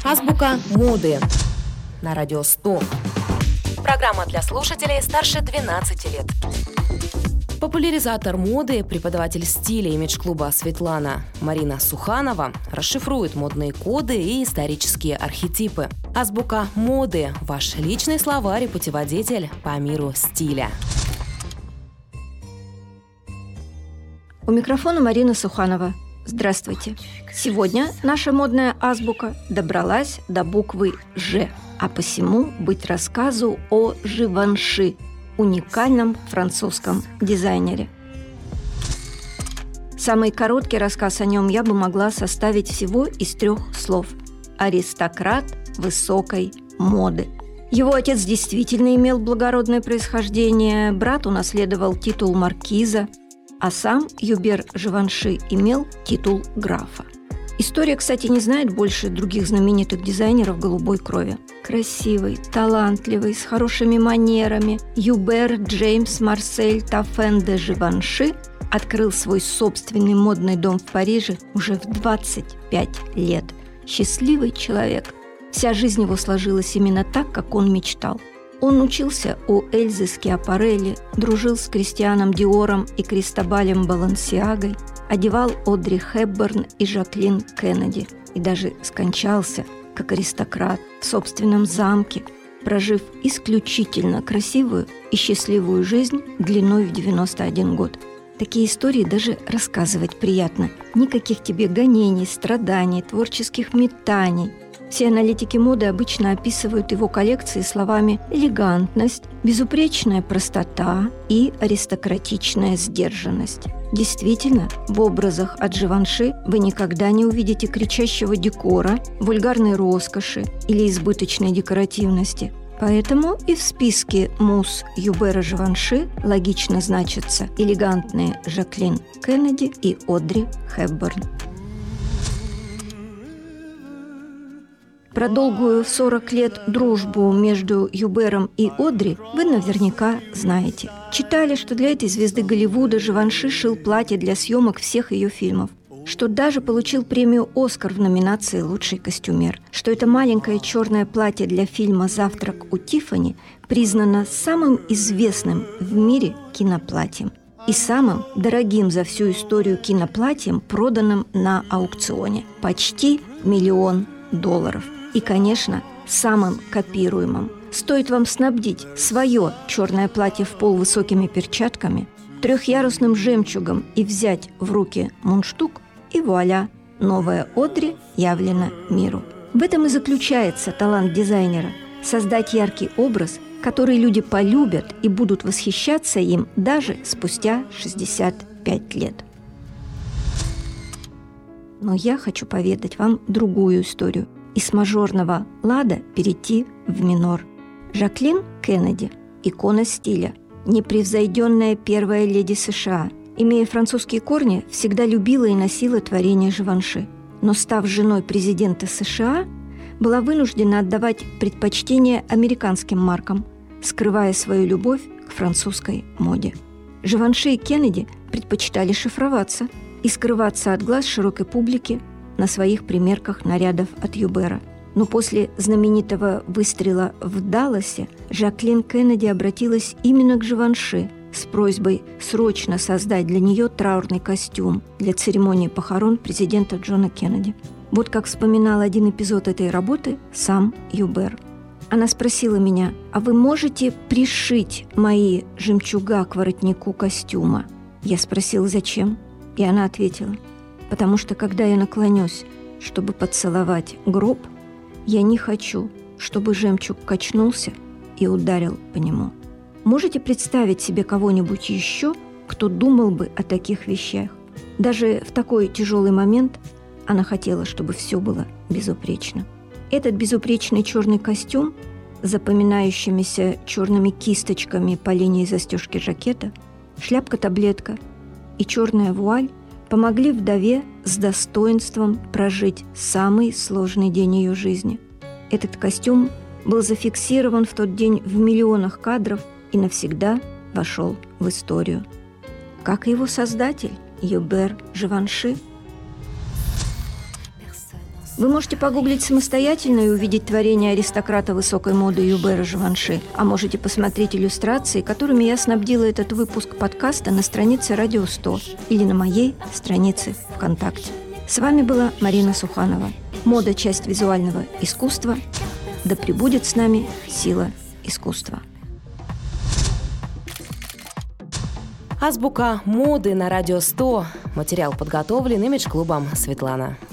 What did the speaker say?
Азбука моды на Радио 100. Программа для слушателей старше 12 лет. Популяризатор моды, преподаватель стиля имидж-клуба «Светлана» Марина Суханова расшифрует модные коды и исторические архетипы. Азбука моды – ваш личный словарь и путеводитель по миру стиля. У микрофона Марина Суханова. Здравствуйте. Сегодня наша модная азбука добралась до буквы «Ж», а посему быть рассказу о Живанши, уникальном французском дизайнере. Самый короткий рассказ о нем я бы могла составить всего из 3 слов: аристократ высокой моды. Его отец действительно имел благородное происхождение, брат унаследовал титул маркиза, а сам Юбер Живанши имел титул графа. История, кстати, не знает больше других знаменитых дизайнеров голубой крови. Красивый, талантливый, с хорошими манерами, Юбер Джеймс Марсель Таффен де Живанши открыл свой собственный модный дом в Париже уже в 25 лет. Счастливый человек. Вся жизнь его сложилась именно так, как он мечтал. Он учился у Эльзы Скиапарелли, дружил с Кристианом Диором и Кристобалем Балансиагой, одевал Одри Хепберн и Жаклин Кеннеди и даже скончался, как аристократ, в собственном замке, прожив исключительно красивую и счастливую жизнь длиной в 91 год. Такие истории даже рассказывать приятно. Никаких тебе гонений, страданий, творческих метаний. Все аналитики моды обычно описывают его коллекции словами «элегантность», «безупречная простота» и «аристократичная сдержанность». Действительно, в образах от Живанши вы никогда не увидите кричащего декора, вульгарной роскоши или избыточной декоративности. Поэтому и в списке муз Юбера Живанши логично значатся элегантные Жаклин Кеннеди и Одри Хепберн. Про долгую 40 лет дружбу между Юбером и Одри вы наверняка знаете. Читали, что для этой звезды Голливуда Живанши шил платье для съемок всех ее фильмов, что даже получил премию «Оскар» в номинации «Лучший костюмер», что это маленькое черное платье для фильма «Завтрак у Тиффани» признано самым известным в мире киноплатьем и самым дорогим за всю историю киноплатьем, проданным на аукционе – почти $1 миллион. И, конечно, самым копируемым. Стоит вам снабдить свое черное платье в пол высокими перчатками, 3-ярусным жемчугом и взять в руки мундштук, и вуаля, новая Одри явлена миру. В этом и заключается талант дизайнера – создать яркий образ, который люди полюбят и будут восхищаться им даже спустя 65 лет. Но я хочу поведать вам другую историю. И с мажорного лада перейти в минор. Жаклин Кеннеди – икона стиля, непревзойденная первая леди США. Имея французские корни, всегда любила и носила творения Живанши. Но, став женой президента США, была вынуждена отдавать предпочтение американским маркам, скрывая свою любовь к французской моде. Живанши и Кеннеди предпочитали шифроваться и скрываться от глаз широкой публики на своих примерках нарядов от Юбера. Но после знаменитого выстрела в Далласе Жаклин Кеннеди обратилась именно к Живанши с просьбой срочно создать для нее траурный костюм для церемонии похорон президента Джона Кеннеди. Вот как вспоминал один эпизод этой работы сам Юбер. Она спросила меня: «А вы можете пришить мои жемчуга к воротнику костюма?» Я спросила: «Зачем?» И она ответила: «Потому что, когда я наклонюсь, чтобы поцеловать гроб, я не хочу, чтобы жемчуг качнулся и ударил по нему». Можете представить себе кого-нибудь еще, кто думал бы о таких вещах? Даже в такой тяжелый момент она хотела, чтобы все было безупречно. Этот безупречный черный костюм с запоминающимися черными кисточками по линии застежки жакета, шляпка-таблетка и черная вуаль помогли вдове с достоинством прожить самый сложный день ее жизни. Этот костюм был зафиксирован в тот день в миллионах кадров и навсегда вошел в историю. Как и его создатель Юбер Живанши. Вы можете погуглить самостоятельно и увидеть творение аристократа высокой моды Юбера Живанши, а можете посмотреть иллюстрации, которыми я снабдила этот выпуск подкаста на странице Радио 100 или на моей странице ВКонтакте. С вами была Марина Суханова. Мода – часть визуального искусства. Да пребудет с нами сила искусства. Азбука моды на Радио 100. Материал подготовлен имидж-клубом «Светлана».